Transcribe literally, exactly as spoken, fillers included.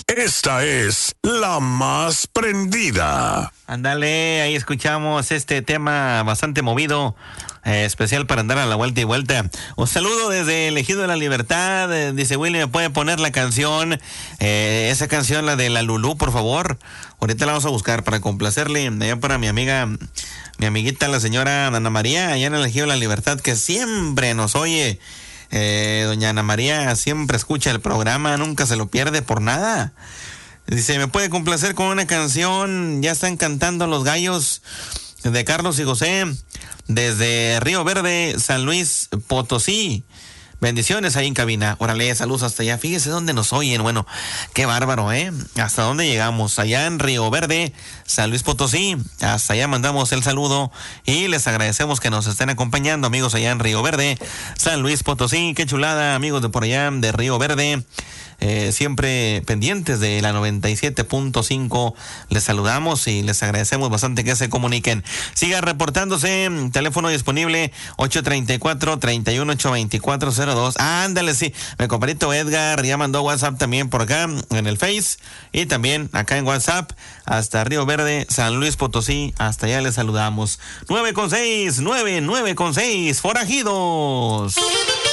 Esta es la más prendida. Ándale, ahí escuchamos este tema bastante movido, eh, especial para andar a la vuelta y vuelta. Un saludo desde el Ejido de la Libertad. Eh, dice Willy, ¿me puede poner la canción? Eh, esa canción, la de la Lulú, por favor. Ahorita la vamos a buscar para complacerle. Allá para mi amiga, mi amiguita, la señora Ana María, allá en el Ejido de la Libertad, que siempre nos oye. Eh, doña Ana María siempre escucha el programa, nunca se lo pierde por nada. Dice, ¿me puede complacer con una canción? Ya están cantando los gallos de Carlos y José desde Río Verde, San Luis Potosí. Bendiciones ahí en cabina. Órale, saludos hasta allá. Fíjese dónde nos oyen. Bueno, qué bárbaro, ¿eh? Hasta dónde llegamos. Allá en Río Verde, San Luis Potosí. Hasta allá mandamos el saludo y les agradecemos que nos estén acompañando, amigos, allá en Río Verde, San Luis Potosí. Qué chulada, amigos de por allá de Río Verde. Eh, siempre pendientes de la noventa y siete punto cinco, les saludamos y les agradecemos bastante que se comuniquen. Siga reportándose, teléfono disponible ocho tres cuatro, tres uno ocho, dos cuatro cero dos. Ándale, sí, mi compadrito Edgar ya mandó WhatsApp también por acá en el Face y también acá en WhatsApp hasta Río Verde, San Luis Potosí, hasta allá les saludamos. nueve con seis, nueve, nueve con seis, forajidos.